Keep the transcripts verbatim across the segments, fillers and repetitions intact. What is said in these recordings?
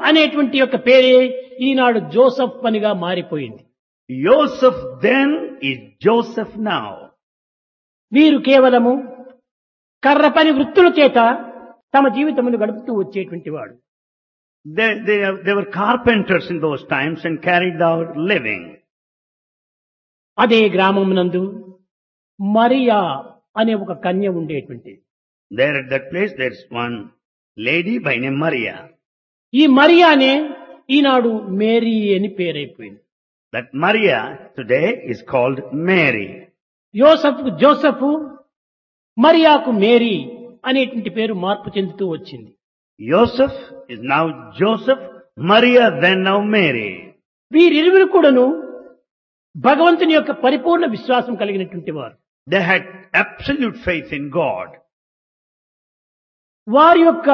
అనేటువంటి యొక్క పేరే ఈనాడు జోసెఫ్ అనిగా మారిపోయింది. Joseph then is Joseph now. వీరు కేవలము కర్ర పని వృత్తుల చేత తమ జీవితమును గడుపుతూ వచ్చేటువంటి వాడు. They, they, they were carpenters in those times and carried out living. అదే గ్రామమునందు మరియా అనే ఒక కన్య ఉండేటువంటి. There at that place there's one lady by name Maria. ఈ మరియానే ఈనాడు మేరీ అని పేరైపోయింది. That Maria today is called Mary. యోసెఫ్ Joseph, మరియాకు Mary అనేటువంటి పేరు మార్పు చెందుతూ వచ్చింది. Joseph is now Joseph, Maria then now Mary. వీరిరువురు కూడాను భగవంతుని యొక్క పరిపూర్ణ విశ్వాసం కలిగినటువంటి వారు. They had absolute faith in God. వారి యొక్క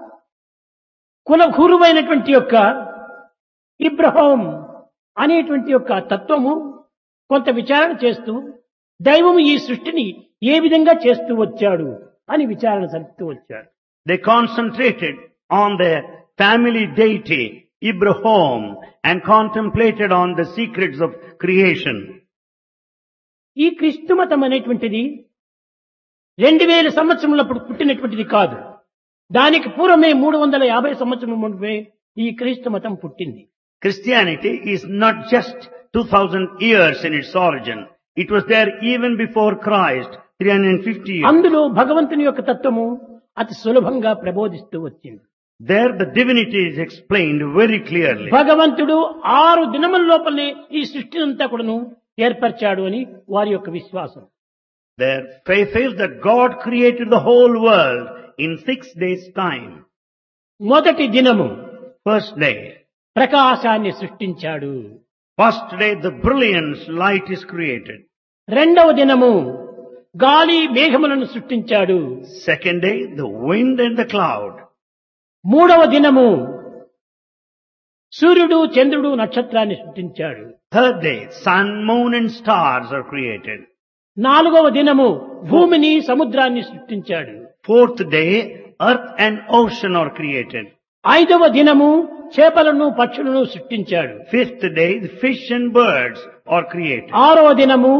కుల గురువైనటువంటి యొక్క ఇబ్రహాం అనేటువంటి యొక్క తత్వము కొంత విచారణ చేస్తూ దైవము ఈ సృష్టిని ఏ విధంగా చేస్తూ వచ్చాడు అని విచారణ జరుపుతూ వచ్చాడు. They concentrated on their family deity, Abraham, and contemplated on the secrets of creation. ఈ క్రీస్తు మతం అనేటువంటిది రెండు వేల సంవత్సరములప్పుడు పుట్టినటువంటిది కాదు. దానికి పూర్వమే మూడు వందల యాభై సంవత్సరం ముందే ఈ క్రీస్తు మతం పుట్టింది. Christianity is not just two thousand years in its origin. It was there even before Christ, three hundred fifty years. అందులో భగవంతుని యొక్క తత్వము అతి సులభంగా ప్రబోధిస్తూ వచ్చింది. There the divinity is explained very clearly. భగవంతుడు ఆరు దినముల లోపలనే ఈ సృష్టినంతా కూడాను ఏర్పరిచాడు అని వారి యొక్క విశ్వాసం. Their faith is that God created the whole world in six days' time. మొదటి దినము First day. ప్రకాశాన్ని సృష్టించాడు. First day the brilliance light is created. రెండవ దినము గాలి మేఘములను సృష్టించాడు. Second day the wind and the cloud. మూడవ దినము సూర్యుడు చంద్రుడు నక్షత్రాన్ని సృష్టించాడు. Third day sun, moon and stars are created. నాలుగవ దినము భూమిని సముద్రాన్ని సృష్టించాడు. Fourth day earth and ocean are created. ఐదవ దినము చేపలను పక్షులను సృష్టించాడు. Fifth day the fish and birds are created. ఆరవ దినము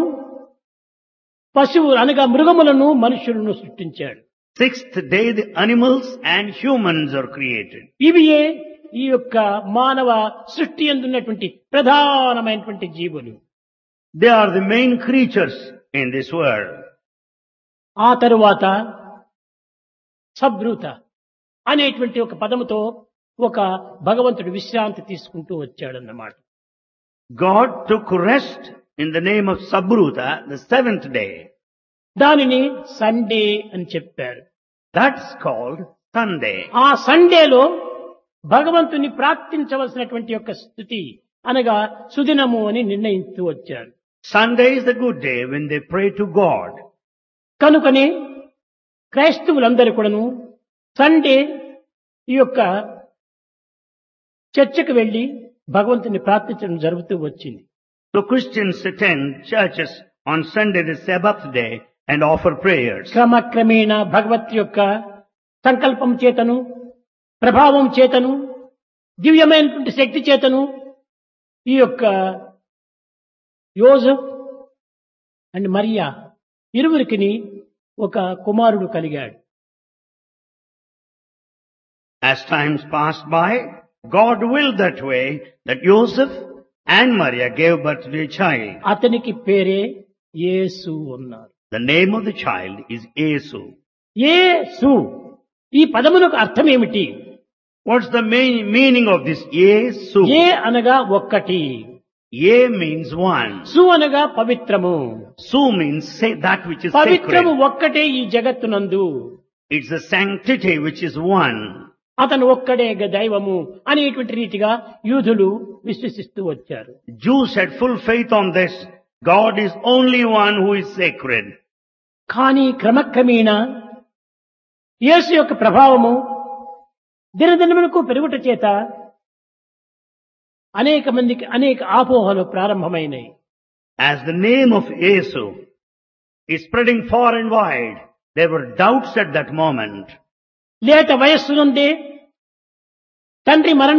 పశువు అనగా మృగములను మనుషులను సృష్టించాడు. Sixth day the animals and humans are created. ఇవియే ఈ యొక్క మానవ సృష్టి యందున్నటువంటి ప్రధానమైనటువంటి జీవులు. They are the main creatures in this world. ఆ తరువాత సబ్రూత అనేటువంటి ఒక పదముతో ఒక భగవంతుడు విశ్రాంతి తీసుకుంటూ వచ్చాడన్నమాట. God took rest in the name of Sabruta, the seventh day. దానిని సండే అని చెప్పారు. That's called Sunday. ఆ సండేలో భగవంతుని ప్రార్థించవలసినటువంటి యొక్క స్థుతి అనగా సుదినము అని నిర్ణయిస్తూ వచ్చారు. Sunday is the good day when they pray to God. కనుకనే క్రైస్తవులందరూ కూడాను సండే ఈ యొక్క చర్చకు వెళ్లి భగవంతుని ప్రార్థించడం జరుగుతూ వచ్చింది. So Christians attend churches on Sunday, the Sabbath day, and offer prayers. క్రమక్రమేణా భగవత్ యొక్క సంకల్పం చేతను ప్రభావం చేతను దివ్యమైనటువంటి శక్తి చేతను ఈ యొక్క యోసెఫ్ అండ్ మరియా ఇరువురికి ఒక కుమారుడు కలిగాడు. As times passed by, God willed that way that Joseph and Maria gave birth to a child. అతనికి పేరే యేసు అన్నారు. The name of the child is Yesu. యేసు ఈ పదమునకు అర్థం ఏమిటి? What's the main meaning of this Yesu? ఏ అనగా ఒక్కటి, Ye means one. సు అనగా పవిత్రము. Su means say that which is పవిత్రము sacred. ఒక్కటే ఈ జగత్తునందు. It's the sanctity which is one. అతను ఒక్కడే దైవము అనేటువంటి రీతిగా యూదులు విశ్వసిస్తూ వచ్చారు. Jews had full faith on this. God is only one who is sacred. కానీ క్రమక్రమేణా యేసు యొక్క ప్రభావము దినదినములకు పెరుగుట చేత అనేక మందికి అనేక ఆపోహలు ప్రారంభమైనాయి. As the name of Yesu is spreading far and wide, there were doubts at that moment. లేత వయస్సు నుండే తండ్రి మరణ